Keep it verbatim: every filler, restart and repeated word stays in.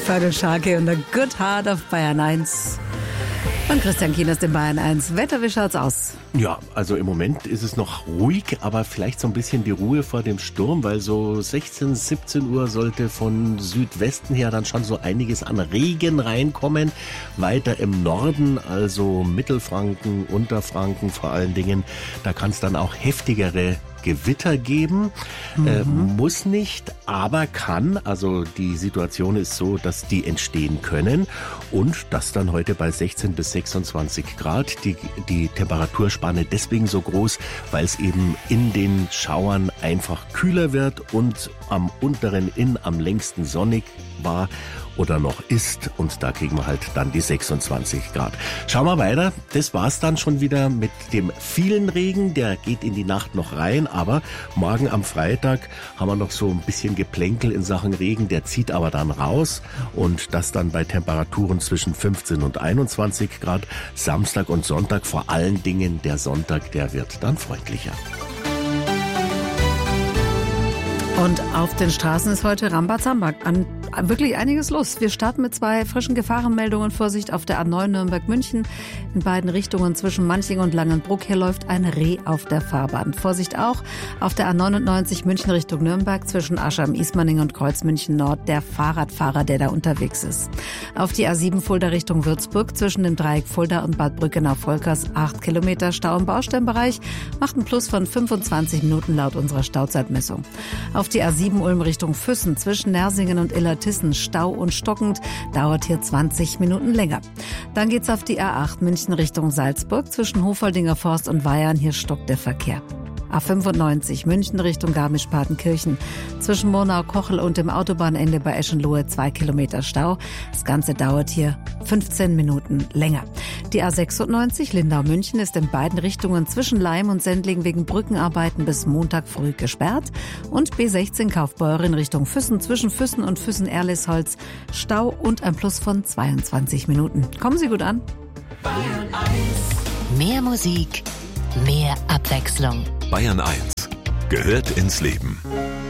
Feargal Sharkey und The Good Heart of Bayern eins. Und Christian Kienast in Bayern eins. Wetter, wie schaut's aus? Ja, also im Moment ist es noch ruhig, aber vielleicht so ein bisschen die Ruhe vor dem Sturm, weil so sechzehn, siebzehn Uhr sollte von Südwesten her dann schon so einiges an Regen reinkommen. Weiter im Norden, also Mittelfranken, Unterfranken vor allen Dingen, da kann es dann auch heftigere Gewitter geben, mhm. äh, muss nicht, aber kann. Also die Situation ist so, dass die entstehen können und das dann heute bei sechzehn bis sechsundzwanzig Grad. Die, die Temperaturspanne deswegen so groß, weil es eben in den Schauern einfach kühler wird und am unteren Inn am längsten sonnig war oder noch ist und da kriegen wir halt dann die sechsundzwanzig Grad. Schauen wir weiter, das war's dann schon wieder mit dem vielen Regen, der geht in die Nacht noch rein, aber morgen am Freitag haben wir noch so ein bisschen Geplänkel in Sachen Regen, der zieht aber dann raus und das dann bei Temperaturen zwischen fünfzehn und einundzwanzig Grad. Samstag und Sonntag, vor allen Dingen der Sonntag, der wird dann freundlicher. Und auf den Straßen ist heute Rambazamba. An wirklich einiges los. Wir starten mit zwei frischen Gefahrenmeldungen. Vorsicht auf der A neun Nürnberg-München. In beiden Richtungen zwischen Manching und Langenbruck. Hier läuft ein Reh auf der Fahrbahn. Vorsicht auch auf der A neunundneunzig München Richtung Nürnberg zwischen Aschheim-Ismaning und Kreuzmünchen Nord. Der Fahrradfahrer, der da unterwegs ist. Auf die A sieben Fulda Richtung Würzburg zwischen dem Dreieck Fulda und Bad Brückenau-Volkers. Acht Kilometer Stau im Baustellenbereich. Macht ein Plus von fünfundzwanzig Minuten laut unserer Stauzeitmessung. Auf die A sieben Ulm Richtung Füssen zwischen Nersingen und Illertissen Stau und stockend, dauert hier zwanzig Minuten länger. Dann geht's auf die A acht München Richtung Salzburg zwischen Hofoldinger Forst und Weyarn, hier stockt der Verkehr. A fünfundneunzig München Richtung Garmisch-Partenkirchen zwischen Murnau-Kochel und dem Autobahnende bei Eschenlohe zwei Kilometer Stau. Das Ganze dauert hier fünfzehn Minuten länger. Die A sechsundneunzig Lindau-München ist in beiden Richtungen zwischen Leim und Sendling wegen Brückenarbeiten bis Montag früh gesperrt. Und B sechzehn Kaufbeuren Richtung Füssen zwischen Füssen und Füssen-Erlisholz Stau und ein Plus von zweiundzwanzig Minuten. Kommen Sie gut an. Bayern eins. Mehr Musik, mehr Abwechslung. Bayern eins gehört ins Leben.